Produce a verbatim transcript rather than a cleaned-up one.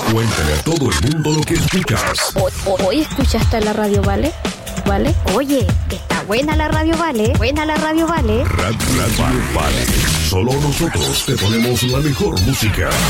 Cuéntale a todo el mundo lo que escuchas. Hoy escuchaste la radio, ¿vale? ¿Vale? Oye, está buena la radio, ¿vale? Buena la radio, ¿vale? Radio, radio Vale. Solo nosotros te ponemos la mejor música.